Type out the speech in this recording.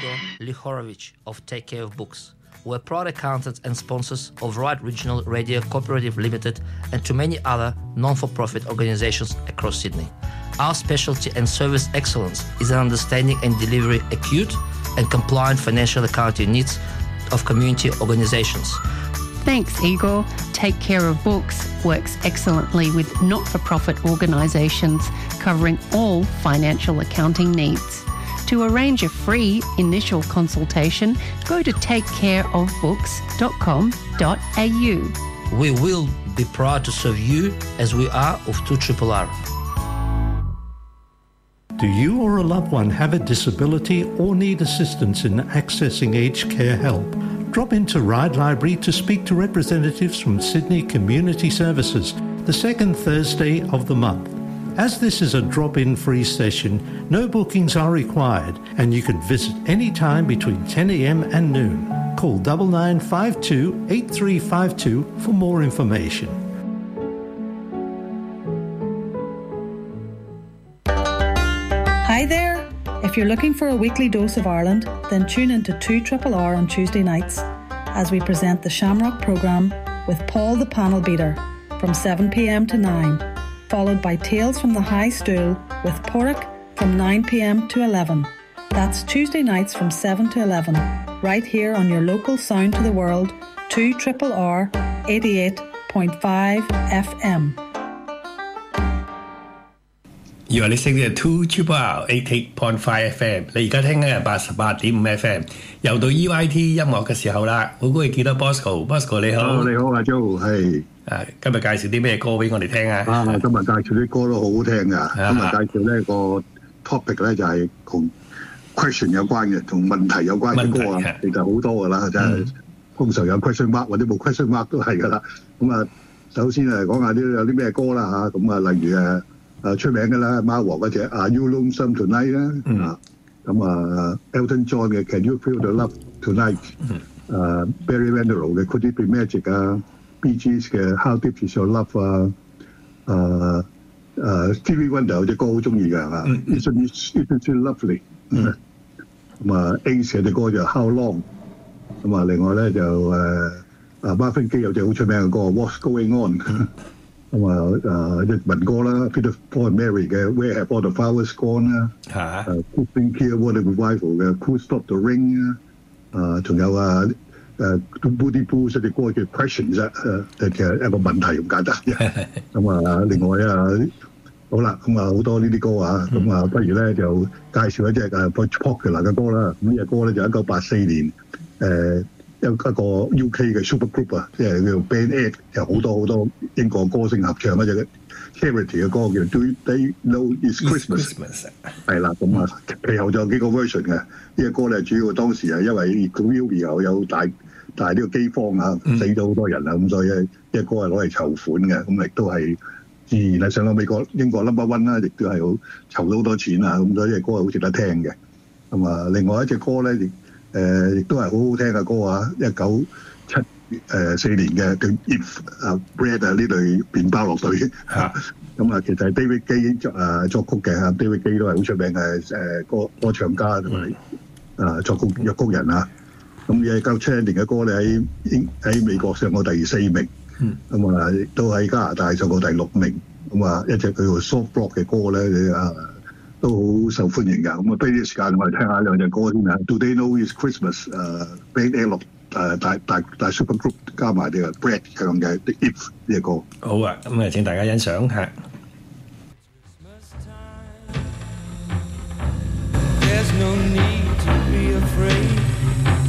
Igor Lihorovich of Take Care of Books. We're proud accountants and sponsors of Right Regional Radio Cooperative Limited and to many other non-for-profit organizations across Sydney. Our specialty and service excellence is in understanding and delivering acute and compliant financial accounting needs of community organizations. Thanks, Igor. Take Care of Books works excellently with not-for-profit organisations covering all financial accounting needs. To arrange a free initial consultation, go to takecareofbooks.com.au. We will be proud to serve you as we are of 2RRR. Do you or a loved one have a disability or need assistance in accessing aged care help? Drop into Ryde Library to speak to representatives from Sydney Community Services the second Thursday of the month. As this is a drop-in free session, no bookings are required and you can visit any time between 10 a.m. and noon. Call 9952 8352 for more information. Hi there! If you're looking for a weekly dose of Ireland, then tune into 2RRR on Tuesday nights as we present the Shamrock programme with Paul the Panel Beater from 7 p.m. to 9, followed by Tales from the High Stool with Porrick from 9 p.m. to 11. That's Tuesday nights from 7 to 11, right here on your local Sound to the World, 2RRR 88.5 FM. You are listening to 2RRR 88.5 FM。你而家聽緊係88.5 FM，又到 EYT 音樂嘅時候啦。好高興見到 Bosco，Bosco 你好。 你好阿 Joe， 係。 今日介紹啲咩歌俾我哋聽啊？ 今日介紹啲歌都好好聽㗎。今日介紹呢個 topic 咧就係同 question 有關嘅，同問題有關嘅歌啊，其實好多㗎啦，真係通常有 question mark 或者冇 question mark 都係㗎啦。咁啊，首先講下啲有啲咩歌啦嚇，咁啊例如出名嘅啦，貓王嗰隻Are You Lonesome Tonight 啦，咁Elton John 嘅 Can You Feel the Love Tonight，Barry Manilow 嘅Could It Be Magic 啊 ，Bee Gees 嘅 How Deep Is Your Love 啊，Stevie Wonder 有隻歌好中意㗎係嘛 ，Isn't It Lovely， 咁Ace 有隻歌就 How Long， 咁另外咧就Marvin Gaye 有隻好出名嘅歌 What's Going On。咁日文歌啦 ，Peter Paul and Mary 嘅 Where Have All the Flowers Gone 啦，Christine Clearwater Revival 嘅 Could Stop the Rain 啊，仲有Booty Blues 隻歌叫 Questions 其實一個問題咁簡單嘅。咁另外好啦，咁好多呢啲歌啊，咁不如咧就介紹一隻popular 嘅歌啦。咁呢隻歌咧就1984年一個 UK 嘅 supergroup 啊，即係叫做 Band Aid， 有好多英國歌星合唱一隻 charity 嘅歌叫 Do They Know It's Christmas， 係啦，咁其後就有幾個 version 嘅。呢隻歌咧主要當時係因為 Korea 有大呢個饑荒啊，死咗好多人啊，咁所以呢隻歌係攞嚟籌款嘅，咁亦都係自然係上到英國 number one 啦，亦都係好籌到好多錢啊，咁所以呢隻歌係好值得聽嘅。咁另外一隻歌咧亦都係好好聽嘅歌啊！1974年嘅叫 If Bread 呢隊麵包樂隊嚇，咁其實係 David Gay 作曲嘅嚇 ，David Gay 都係好出名嘅歌唱家同埋作曲作曲人啊。咁1970年嘅歌咧喺美國上過第4名，咁亦都喺加拿大上過第6名。咁一隻叫做 Soft Rock 嘅歌咧都好受歡迎㗎，咁不如呢個時間我哋聽下兩隻歌先啊。Do They Know It's Christmas？ Band Aid 大 supergroup 加埋啲Bread 唱嘅 The If 呢隻歌。 好啊，咁請大家欣賞下。 There's no need to be afraid.